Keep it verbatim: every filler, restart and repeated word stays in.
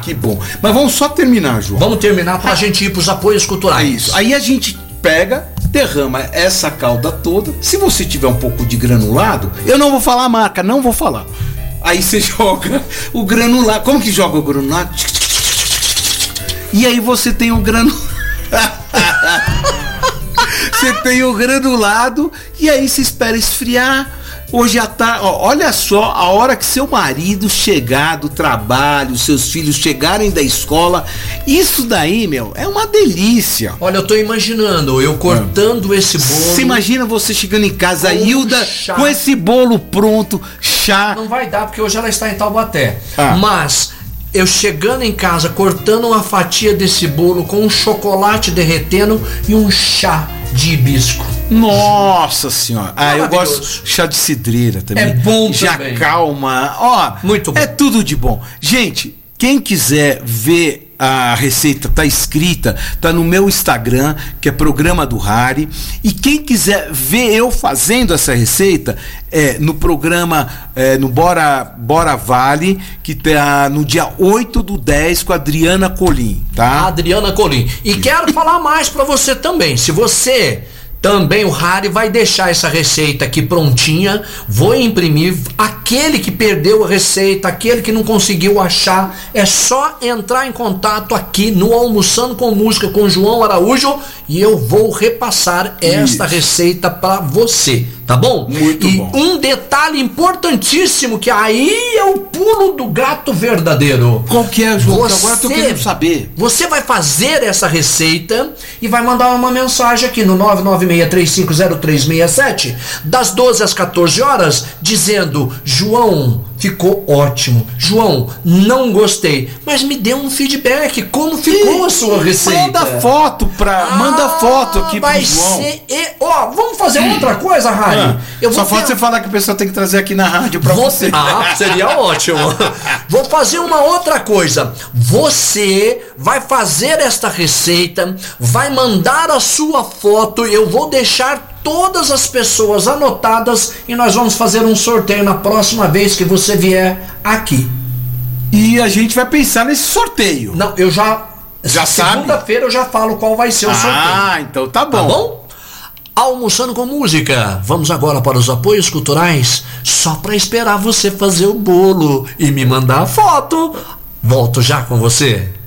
que bom. Mas vamos só terminar, João. Vamos terminar pra ah. gente ir pros apoios culturais. Isso. Aí a gente pega, derrama essa calda toda. Se você tiver um pouco de granulado, eu não vou falar a marca, não vou falar. Aí você joga o granulado. Como que joga o granulado? E aí você tem o granulado. Você tem o granulado e aí você espera esfriar. Hoje já tá, ó, olha só, a hora que seu marido chegar do trabalho, seus filhos chegarem da escola, isso daí, meu, é uma delícia. Olha, eu tô imaginando, eu cortando é. esse bolo. Você imagina você chegando em casa, a Hilda, chá. com esse bolo pronto, chá. Não vai dar, porque hoje ela está em Taubaté. Ah. Mas eu chegando em casa, cortando uma fatia desse bolo com um chocolate derretendo e um chá de hibisco. Nossa senhora. Ah, eu gosto chá de cidreira também. É bom Já também. calma. Ó, muito bom. É tudo de bom. Gente, quem quiser ver a receita, tá escrita, tá no meu Instagram, que é Programa do Hari. E quem quiser ver eu fazendo essa receita, é no programa, é, no Bora, Bora Vale, que tá no dia oito do dez com a Adriana Colim, tá? Adriana Colim. E quero falar mais pra você também. Se você... Também o Hari vai deixar essa receita aqui prontinha. Vou imprimir. Aquele que perdeu a receita, aquele que não conseguiu achar, é só entrar em contato aqui no Almoçando com Música com João Araújo e eu vou repassar esta Isso. receita para você, tá bom? Muito e bom. Um detalhe importantíssimo que aí é o pulo do gato verdadeiro. Qual que é, João? Você, Agora eu tô querendo saber. Você vai fazer essa receita e vai mandar uma mensagem aqui no nove nove seis três cinco zero três seis sete das doze às quatorze horas dizendo: João, ficou ótimo. João, não gostei. Mas me dê um feedback. Como ficou e, a sua receita? Manda foto pra. Ah, manda foto aqui pro João. Ser, e, ó, vamos fazer outra coisa, Hari. Ah, eu só falta ter... você falar que a pessoa tem que trazer aqui na rádio pra vou... você. Ah, seria ótimo. Vou fazer uma outra coisa. Você vai fazer esta receita, vai mandar a sua foto. Eu vou deixar todas as pessoas anotadas e nós vamos fazer um sorteio na próxima vez que você vier aqui. E a gente vai pensar nesse sorteio. Não, eu já... Já sabe? Segunda-feira eu já falo qual vai ser o ah, sorteio. Ah, então tá bom. Tá bom? Almoçando com Música. Vamos agora para os apoios culturais, só para esperar você fazer o bolo e me mandar a foto. Volto já com você.